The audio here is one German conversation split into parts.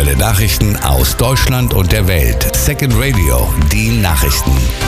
Aktuelle Nachrichten aus Deutschland und der Welt. Second Radio, die Nachrichten.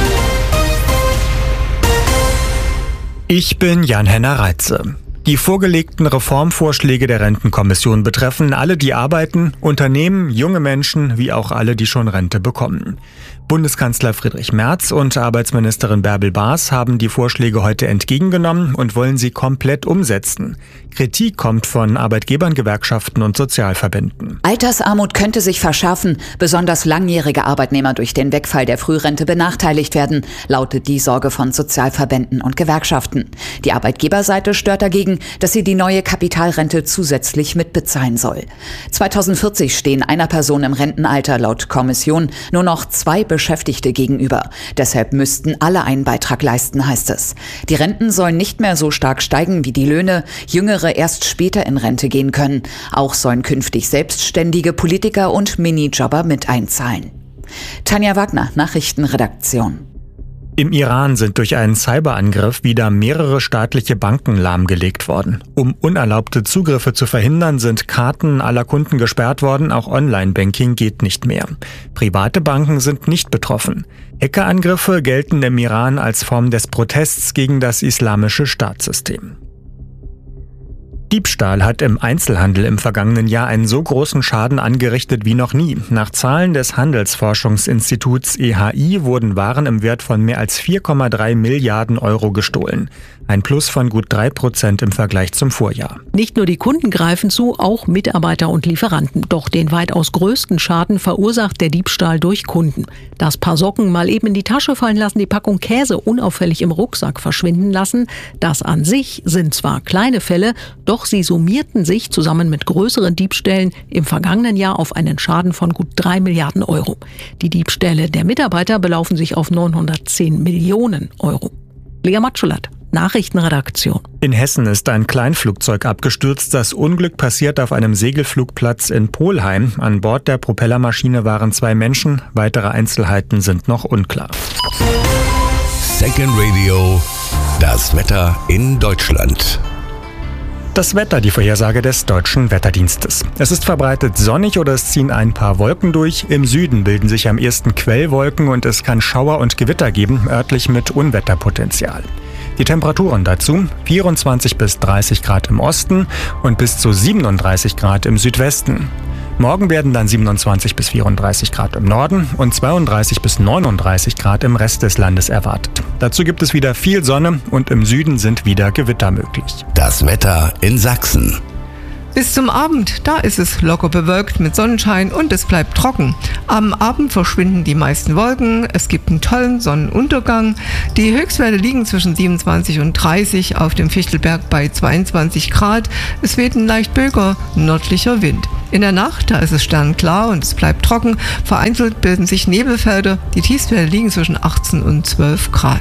Ich bin Jan-Henner Reitze. Die vorgelegten Reformvorschläge der Rentenkommission betreffen alle, die arbeiten, Unternehmen, junge Menschen, wie auch alle, die schon Rente bekommen. Bundeskanzler Friedrich Merz und Arbeitsministerin Bärbel Baas haben die Vorschläge heute entgegengenommen und wollen sie komplett umsetzen. Kritik kommt von Arbeitgebern, Gewerkschaften und Sozialverbänden. Altersarmut könnte sich verschärfen, besonders langjährige Arbeitnehmer durch den Wegfall der Frührente benachteiligt werden, lautet die Sorge von Sozialverbänden und Gewerkschaften. Die Arbeitgeberseite stört dagegen, dass sie die neue Kapitalrente zusätzlich mitbezahlen soll. 2040 stehen einer Person im Rentenalter laut Kommission nur noch 2 Beschäftigte gegenüber. Deshalb müssten alle einen Beitrag leisten, heißt es. Die Renten sollen nicht mehr so stark steigen wie die Löhne, Jüngere erst später in Rente gehen können. Auch sollen künftig selbstständige Politiker und Minijobber mit einzahlen. Tanja Wagner, Nachrichtenredaktion. Im Iran sind durch einen Cyberangriff wieder mehrere staatliche Banken lahmgelegt worden. Um unerlaubte Zugriffe zu verhindern, sind Karten aller Kunden gesperrt worden, auch Online-Banking geht nicht mehr. Private Banken sind nicht betroffen. Hackerangriffe gelten im Iran als Form des Protests gegen das islamische Staatssystem. Diebstahl hat im Einzelhandel im vergangenen Jahr einen so großen Schaden angerichtet wie noch nie. Nach Zahlen des Handelsforschungsinstituts EHI wurden Waren im Wert von mehr als 4,3 Milliarden Euro gestohlen. Ein Plus von gut 3% im Vergleich zum Vorjahr. Nicht nur die Kunden greifen zu, auch Mitarbeiter und Lieferanten. Doch den weitaus größten Schaden verursacht der Diebstahl durch Kunden. Das Paar Socken mal eben in die Tasche fallen lassen, die Packung Käse unauffällig im Rucksack verschwinden lassen. Das an sich sind zwar kleine Fälle, doch sie summierten sich zusammen mit größeren Diebstählen im vergangenen Jahr auf einen Schaden von gut 3 Milliarden Euro. Die Diebstähle der Mitarbeiter belaufen sich auf 910 Millionen Euro. Lea Matschulat, Nachrichtenredaktion. In Hessen ist ein Kleinflugzeug abgestürzt. Das Unglück passiert auf einem Segelflugplatz in Polheim. An Bord der Propellermaschine waren 2 Menschen. Weitere Einzelheiten sind noch unklar. Second Radio, das Wetter in Deutschland. Das Wetter, die Vorhersage des Deutschen Wetterdienstes. Es ist verbreitet sonnig oder es ziehen ein paar Wolken durch. Im Süden bilden sich am ehesten Quellwolken und es kann Schauer und Gewitter geben, örtlich mit Unwetterpotenzial. Die Temperaturen dazu: 24 bis 30 Grad im Osten und bis zu 37 Grad im Südwesten. Morgen werden dann 27 bis 34 Grad im Norden und 32 bis 39 Grad im Rest des Landes erwartet. Dazu gibt es wieder viel Sonne und im Süden sind wieder Gewitter möglich. Das Wetter in Sachsen. Bis zum Abend, da ist es locker bewölkt mit Sonnenschein und es bleibt trocken. Am Abend verschwinden die meisten Wolken, es gibt einen tollen Sonnenuntergang. Die Höchstwerte liegen zwischen 27 und 30, auf dem Fichtelberg bei 22 Grad. Es weht ein leicht böiger nördlicher Wind. In der Nacht, da ist es sternklar und es bleibt trocken. Vereinzelt bilden sich Nebelfelder. Die Tiefstwerte liegen zwischen 18 und 12 Grad.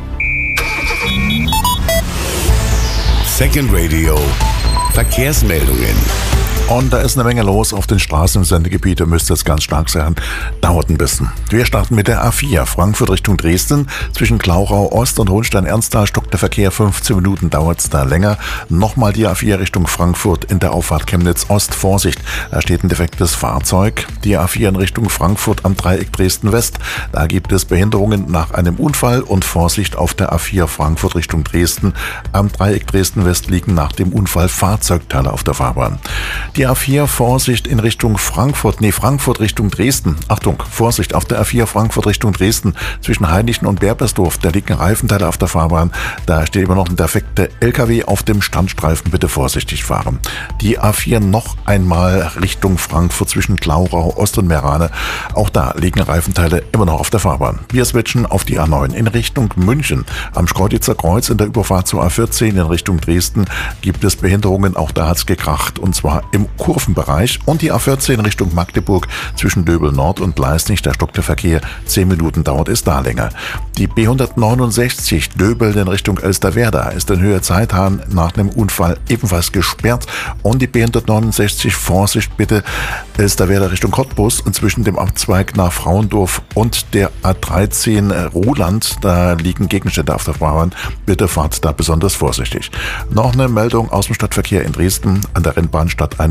Second Radio. Verkehrsmeldungen. Und da ist eine Menge los auf den Straßen im Sendegebiet. Ihr müsst jetzt ganz stark sein. Dauert ein bisschen. Wir starten mit der A4 Frankfurt Richtung Dresden. Zwischen Klauchau Ost und Hohenstein-Ernsthal stockt der Verkehr. 15 Minuten dauert es da länger. Nochmal die A4 Richtung Frankfurt in der Auffahrt Chemnitz Ost. Vorsicht, da steht ein defektes Fahrzeug. Die A4 in Richtung Frankfurt am Dreieck Dresden West. Da gibt es Behinderungen nach einem Unfall und Vorsicht auf der A4 Frankfurt Richtung Dresden. Am Dreieck Dresden West liegen nach dem Unfall Fahrzeugteile auf der Fahrbahn. Die A4 Vorsicht in Richtung Frankfurt Richtung Dresden. Achtung, Vorsicht auf der A4 Frankfurt Richtung Dresden. Zwischen Heinichen und Berbersdorf, da liegen Reifenteile auf der Fahrbahn. Da steht immer noch ein defekter LKW auf dem Standstreifen. Bitte vorsichtig fahren. Die A4 noch einmal Richtung Frankfurt zwischen Klauchau Ost und Meerane. Auch da liegen Reifenteile immer noch auf der Fahrbahn. Wir switchen auf die A9 in Richtung München. Am Schkeuditzer Kreuz in der Überfahrt zur A14 in Richtung Dresden gibt es Behinderungen. Auch da hat es gekracht und zwar im Kurvenbereich. Und die A14 Richtung Magdeburg zwischen Döbel Nord und Leisnig, da stockt der Verkehr. 10 Minuten dauert es da länger. Die B169 Döbel in Richtung Elsterwerda ist in Höhe Zeithahn nach einem Unfall ebenfalls gesperrt. Und die B169, Vorsicht bitte, Elsterwerda Richtung Cottbus und zwischen dem Abzweig nach Frauendorf und der A13 Roland, da liegen Gegenstände auf der Fahrbahn. Bitte fahrt da besonders vorsichtig. Noch eine Meldung aus dem Stadtverkehr in Dresden. An der Rennbahn Stadtainfahrt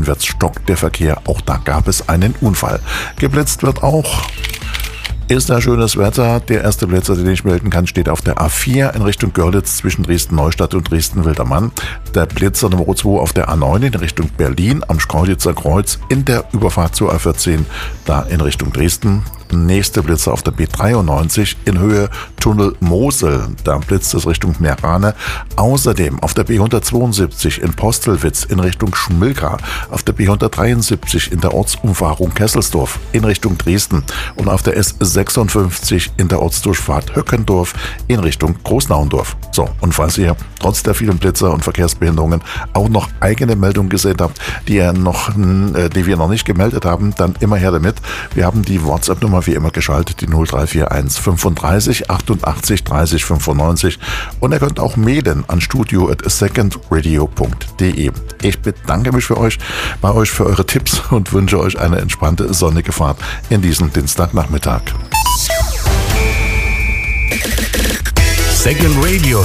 Seitenwärts stockt der Verkehr. Auch da gab es einen Unfall. Geblitzt wird auch. Ist da schönes Wetter. Der erste Blitzer, den ich melden kann, steht auf der A4 in Richtung Görlitz zwischen Dresden-Neustadt und Dresden-Wildermann. Der Blitzer Nummer 2 auf der A9 in Richtung Berlin am Schkeuditzer Kreuz in der Überfahrt zur A14, da in Richtung Dresden. Nächste Blitzer auf der B93 in Höhe Tunnel Mosel, da blitzt es Richtung Meerane. Außerdem auf der B172 in Postelwitz in Richtung Schmilka, auf der B173 in der Ortsumfahrung Kesselsdorf in Richtung Dresden und auf der S56 in der Ortsdurchfahrt Höckendorf in Richtung Großnauendorf. So, und falls ihr trotz der vielen Blitzer und Verkehrsbehinderungen auch noch eigene Meldungen gesehen habt, die wir noch nicht gemeldet haben, dann immer her damit. Wir haben die WhatsApp-Nummer wie immer geschaltet, die 0341 35 88 30 95 und ihr könnt auch mailen an studio@secondradio.de. Ich bedanke mich bei euch für eure Tipps und wünsche euch eine entspannte, sonnige Fahrt in diesem Dienstagnachmittag. Second Radio